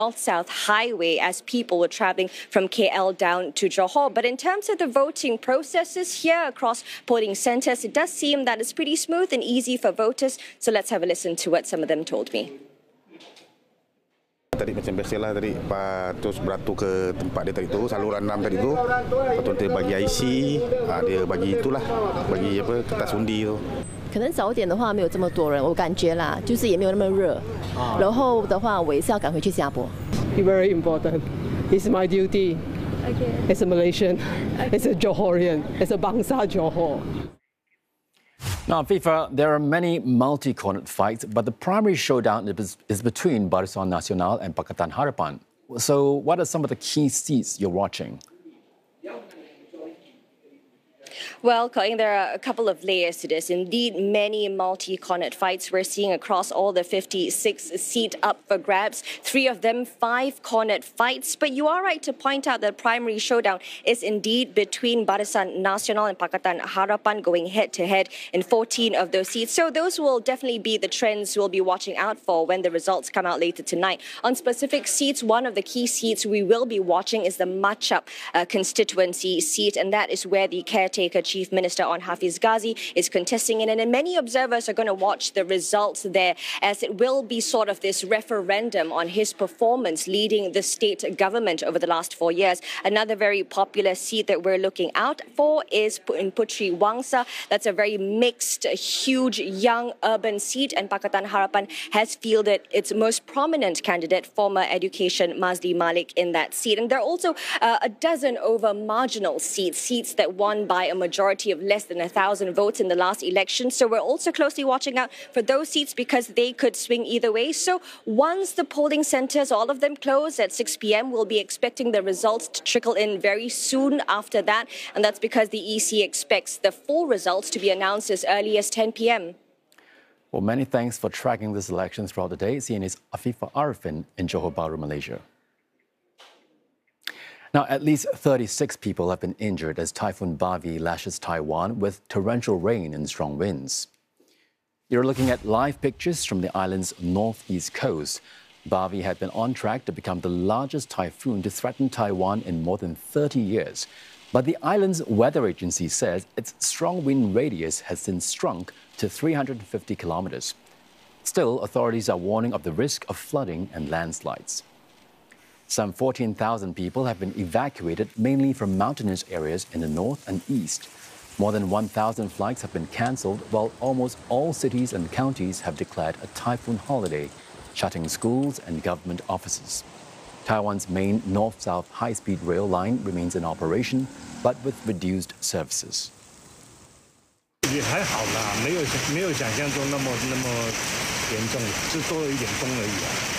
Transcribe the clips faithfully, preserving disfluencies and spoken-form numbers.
North-South Highway as people were traveling from K L down to Johor. But in terms of the voting processes here across polling centres, it does seem that it's pretty smooth and easy for voters. So let's have a listen to what some of them told me. Tadi macam biasalah tadi terus beratur ke tempat dia tadi tu saluran enam tadi tu. Lepas tu dia bagi I C, dia bagi itulah bagi apa kertas undi tu. 可能早点的话没有这么多人，我感觉啦，就是也没有那么热。然后的话，我也是要赶回去新加坡。 Very important. It's my duty. Okay. As a Malaysian, as a Johorian, as a Bangsa Johor. Now, FIFA, there are many multi-cornered fights, but the primary showdown is, is between Barisan Nasional and Pakatan Harapan. So, what are some of the key seats you're watching? Well, Colin, there are a couple of layers to this. Indeed, many multi-cornered fights we're seeing across all the fifty-six seats up for grabs. Three of them five-cornered fights. But you are right to point out that primary showdown is indeed between Barisan Nasional and Pakatan Harapan going head-to-head in fourteen of those seats. So those will definitely be the trends we'll be watching out for when the results come out later tonight. On specific seats, one of the key seats we will be watching is the Machap uh, constituency seat, and that is where the caretaker Chief Minister Onn Hafiz Ghazi is contesting in, and many observers are going to watch the results there, as it will be sort of this referendum on his performance leading the state government over the last four years. Another very popular seat that we're looking out for is in Puteri Wangsa. That's a very mixed, huge, young urban seat, and Pakatan Harapan has fielded its most prominent candidate, former Education Mazli Malik, in that seat. And there are also uh, a dozen over marginal seats, seats that won by a majority of less than a thousand votes in the last election. So we're also closely watching out for those seats because they could swing either way. So once the polling centres, all of them close at six p m, we'll be expecting the results to trickle in very soon after that. And that's because the E C expects the full results to be announced as early as ten p m. Well, many thanks for tracking this election throughout the day. C N A's Afifah Arifin in Johor Bahru, Malaysia. Now, at least thirty-six people have been injured as Typhoon Bavi lashes Taiwan with torrential rain and strong winds. You're looking at live pictures from the island's northeast coast. Bavi had been on track to become the largest typhoon to threaten Taiwan in more than thirty years. But the island's weather agency says its strong wind radius has since shrunk to three hundred fifty kilometers. Still, authorities are warning of the risk of flooding and landslides. Some fourteen thousand people have been evacuated, mainly from mountainous areas in the north and east. More than one thousand flights have been cancelled, while almost all cities and counties have declared a typhoon holiday, shutting schools and government offices. Taiwan's main north-south high-speed rail line remains in operation, but with reduced services. 也还好啦，没有没有想象中那么那么严重，就多了一点风而已啊。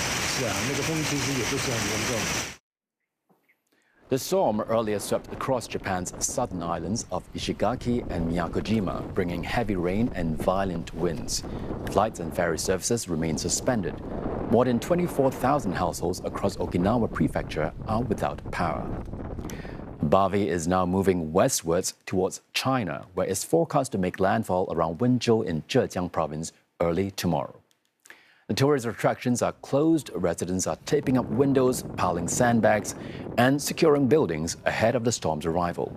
The storm earlier swept across Japan's southern islands of Ishigaki and Miyakojima, bringing heavy rain and violent winds. Flights and ferry services remain suspended. More than twenty-four thousand households across Okinawa Prefecture are without power. Bavi is now moving westwards towards China, where it's forecast to make landfall around Wenzhou in Zhejiang province early tomorrow. The tourist attractions are closed, residents are taping up windows, piling sandbags, and securing buildings ahead of the storm's arrival.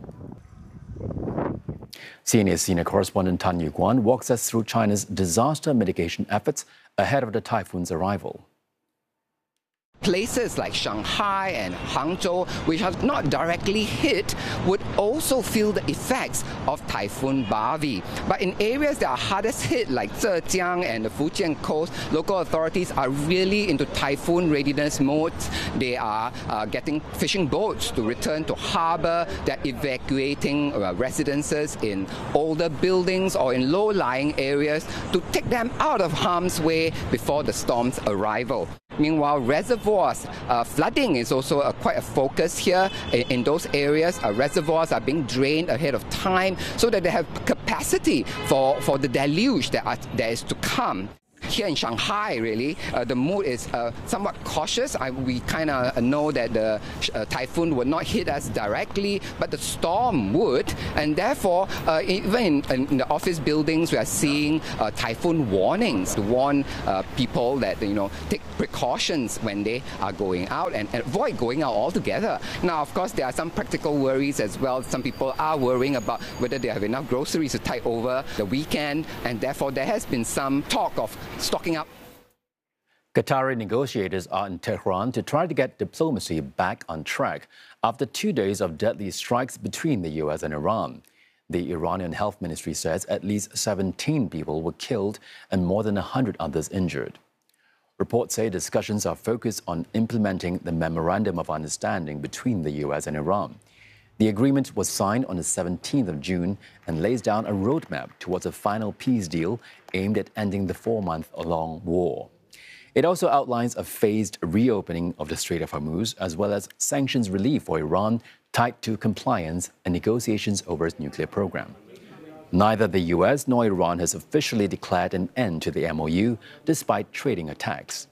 C N A senior correspondent Tan Yuguan walks us through China's disaster mitigation efforts ahead of the typhoon's arrival. Places like Shanghai and Hangzhou, which are not directly hit, would also feel the effects of Typhoon Bavi. But in areas that are hardest hit, like Zhejiang and the Fujian coast, local authorities are really into typhoon readiness mode. They are uh, getting fishing boats to return to harbour. They're evacuating uh, residences in older buildings or in low-lying areas to take them out of harm's way before the storm's arrival. Meanwhile, reservoirs, uh, flooding is also a, quite a focus here. In, in those areas, uh, reservoirs are being drained ahead of time so that they have capacity for, for the deluge that, are, that is to come. here in Shanghai, really, uh, the mood is uh, somewhat cautious. I, we kind of know that the uh, typhoon would not hit us directly, but the storm would, and therefore, uh, even in, in the office buildings, we are seeing uh, typhoon warnings to warn uh, people that, you know, take precautions when they are going out and, and avoid going out altogether. Now, of course, there are some practical worries as well. Some people are worrying about whether they have enough groceries to tide over the weekend, and therefore there has been some talk of stocking up. Qatari negotiators are in Tehran to try to get diplomacy back on track after two days of deadly strikes between the U S and Iran. The Iranian Health Ministry says at least seventeen people were killed and more than one hundred others injured. Reports say discussions are focused on implementing the Memorandum of Understanding between the U S and Iran. The agreement was signed on the seventeenth of June and lays down a roadmap towards a final peace deal aimed at ending the four-month-long war. It also outlines a phased reopening of the Strait of Hormuz, as well as sanctions relief for Iran tied to compliance and negotiations over its nuclear program. Neither the U S nor Iran has officially declared an end to the M O U, despite trading attacks.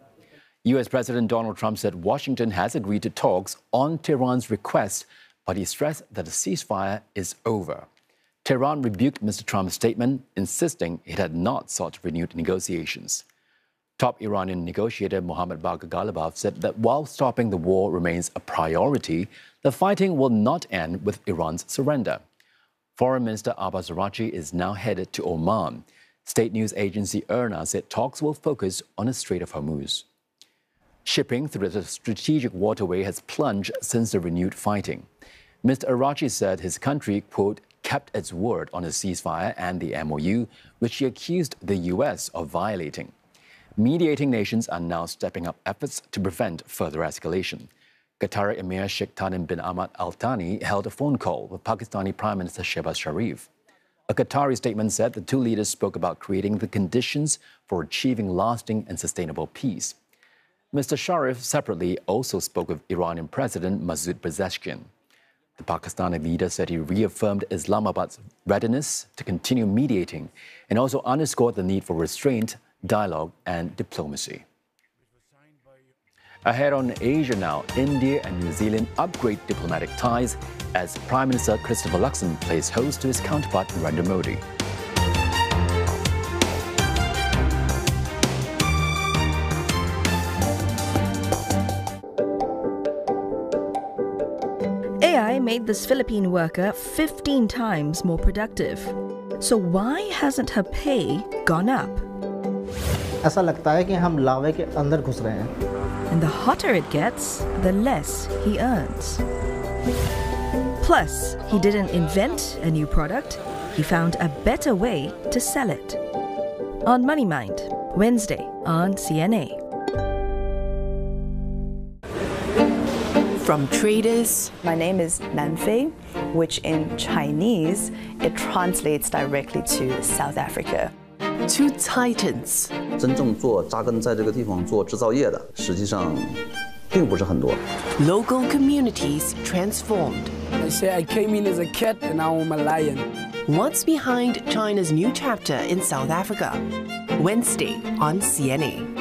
U S President Donald Trump said Washington has agreed to talks on Tehran's request, but he stressed that the ceasefire is over. Tehran rebuked Mister Trump's statement, insisting it had not sought renewed negotiations. Top Iranian negotiator Mohammad Bagher Ghalibaf said that while stopping the war remains a priority, the fighting will not end with Iran's surrender. Foreign Minister Abbas Araghchi is now headed to Oman. State news agency I R N A said talks will focus on the Strait of Hormuz. Shipping through the strategic waterway has plunged since the renewed fighting. Mister Araghchi said his country, quote, kept its word on a ceasefire and the M O U, which he accused the U S of violating. Mediating nations are now stepping up efforts to prevent further escalation. Qatari Emir Sheikh Tamim bin Hamad Al Thani held a phone call with Pakistani Prime Minister Shehbaz Sharif. A Qatari statement said the two leaders spoke about creating the conditions for achieving lasting and sustainable peace. Mister Sharif separately also spoke with Iranian President Masoud Pezeshkian. The Pakistani leader said he reaffirmed Islamabad's readiness to continue mediating and also underscored the need for restraint, dialogue and diplomacy. Ahead on Asia now, India and New Zealand upgrade diplomatic ties as Prime Minister Christopher Luxon plays host to his counterpart Narendra Modi. A I made this Philippine worker fifteen times more productive. So why hasn't her pay gone up? ऐसा लगता है कि हम लावे के अंदर घुस रहे हैं. And the hotter it gets, the less he earns. Plus, he didn't invent a new product, he found a better way to sell it. On Money Mind, Wednesday on C N A. From traders. My name is Nanfei, which in Chinese, it translates directly to South Africa. To titans. 真正做扎根在这个地方做制造业的，实际上并不是很多。 Local communities transformed. I say I came in as a cat and now I'm a lion. What's behind China's new chapter in South Africa? Wednesday on C N A.